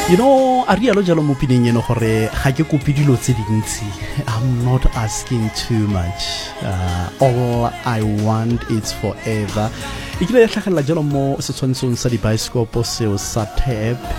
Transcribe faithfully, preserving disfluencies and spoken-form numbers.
You know, a rialo jalo mo pineng eno gore ga ke kope dilo tse dintsi. I'm not asking too much. Uh, all I want is forever. E kile ya tlhagelela jalo mo setshwantshong sa dibaesekopo seo sa Tab